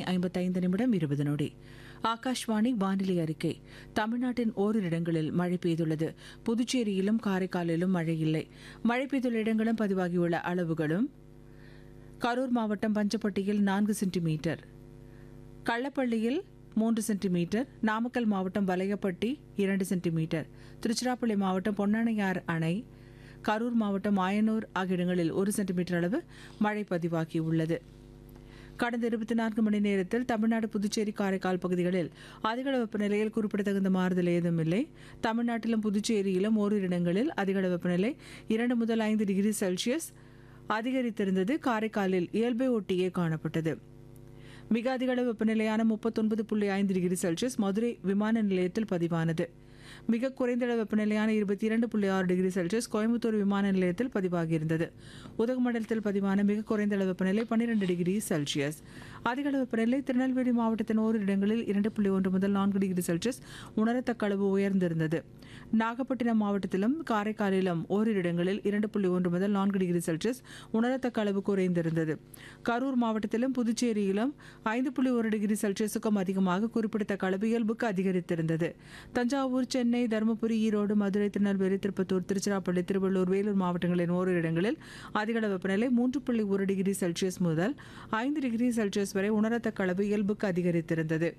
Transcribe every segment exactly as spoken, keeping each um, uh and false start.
ஐம்பத்தைந்து நிமிடம் இருபது நொடி. ஆகாஷ்வாணி வானிலை அறிக்கை. தமிழ்நாட்டின் ஓரிரு இடங்களில் மழை பெய்துள்ளது. புதுச்சேரியிலும் காரைக்காலிலும் மழை இல்லை. மழை பெய்துள்ள இடங்களும் பதிவாகியுள்ள அளவுகளும்: கரூர் மாவட்டம் பஞ்சப்பட்டியில் நான்கு சென்டிமீட்டர், கள்ளப்பள்ளியில் மூன்று சென்டிமீட்டர், நாமக்கல் மாவட்டம் வலையப்பட்டி இரண்டு சென்டிமீட்டர், திருச்சிராப்பள்ளி மாவட்டம் பொன்னானையார் அணை, கரூர் மாவட்டம் ஆயனூர் ஆகிய இடங்களில் ஒரு சென்டிமீட்டர் அளவு மழை பதிவாகியுள்ளது. கடந்த இருபத்தி நான்கு மணி நேரத்தில் தமிழ்நாடு, புதுச்சேரி, காரைக்கால் பகுதிகளில் அதிகளவு வெப்பநிலையில் குறிப்பிடத்தகுந்த மாறுதல் ஏதும் இல்லை. தமிழ்நாட்டிலும் புதுச்சேரியிலும் ஓரிரு இடங்களில் அதிகளவு வெப்பநிலை இரண்டு முதல் ஐந்து டிகிரி செல்சியஸ் அதிகரித்திருந்தது. காரைக்காலில் இயல்பை ஒட்டியே காணப்பட்டது. மிக அதிகளவு வெப்பநிலையான முப்பத்தொன்பது புள்ளி ஐந்து டிகிரி செல்சியஸ் மதுரை விமான நிலையத்தில் பதிவானது. மிக குறைந்த அளவு வெப்பநிலையான இருபத்தி இரண்டு புள்ளி ஆறு டிகிரி செல்சியஸ் கோயம்புத்தூர் விமான நிலையத்தில் பதிவாகியிருந்தது. உதகமண்டலத்தில் பதிவான மிக குறைந்த அளவு வெப்பநிலை பன்னிரண்டு டிகிரி செல்சியஸ். அதிக அளவு வெப்பநிலை திருநெல்வேலி மாவட்டத்தின் ஓரிரு இடங்களில் இரண்டு புள்ளி ஒன்று முதல் நான்கு டிகிரி செல்சியஸ் உணரத்தக்க அளவு உயர்ந்திருந்தது. நாகப்பட்டினம் மாவட்டத்திலும் காரைக்காலிலும் ஓரிரு இடங்களில் இரண்டு புள்ளி ஒன்று முதல் நான்கு டிகிரி செல்சியஸ் உணரத்தக்க அளவு குறைந்திருந்தது. கரூர் மாவட்டத்திலும் புதுச்சேரியிலும் ஐந்து புள்ளி ஒரு டிகிரி செல்சியஸுக்கும் அதிகமாக குறிப்பிடத்தக்க அளவு இயல்புக்கு அதிகரித்திருந்தது. தஞ்சாவூர், சென்னை, தருமபுரி, ஈரோடு, மதுரை, திருநெல்வேலி, திருப்பத்தூர், திருச்சிராப்பள்ளி, திருவள்ளூர், வேலூர் மாவட்டங்களின் ஓரிரு இடங்களில் அதிகளவு வெப்பநிலை மூன்று புள்ளி ஒரு டிகிரி செல்சியஸ் முதல் ஐந்து டிகிரி செல்சியஸ் வரை உணரத்தக்க அளவு இயல்புக்கு அதிகரித்திருந்தது.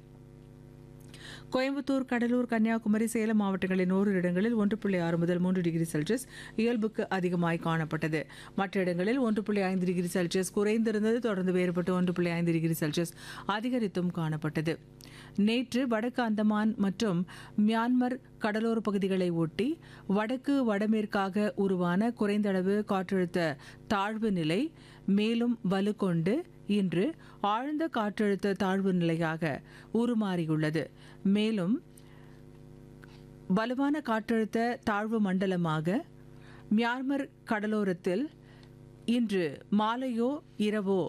கோயம்புத்தூர், கடலூர், கன்னியாகுமரி, சேலம் மாவட்டங்களின் ஓரிரு இடங்களில் ஒன்று புள்ளி ஆறு முதல் மூன்று டிகிரி செல்சியஸ் இயல்புக்கு அதிகமாய் காணப்பட்டது. மற்ற இடங்களில் ஒன்று புள்ளி ஐந்து டிகிரி செல்சியஸ் குறைந்திருந்தது. தொடர்ந்து வேறுபட்டு ஒன்று புள்ளி ஐந்து டிகிரி செல்சியஸ் அதிகரித்தும் காணப்பட்டது. நேற்று வடக்கு அந்தமான் மற்றும் மியான்மர் கடலோர பகுதிகளை ஒட்டி வடக்கு வடமேற்காக உருவான குறைந்த அளவு காற்றழுத்த தாழ்வு நிலை மேலும் வலுக்கொண்டு இன்று ஆழ்ந்த காற்றழுத்த தாழ்வு நிலையாக உருமாறியுள்ளது. மேலும் வலுவான காற்றழுத்த தாழ்வு மண்டலமாக மியான்மர் கடலோரத்தில் இன்று மாலையோ இரவோ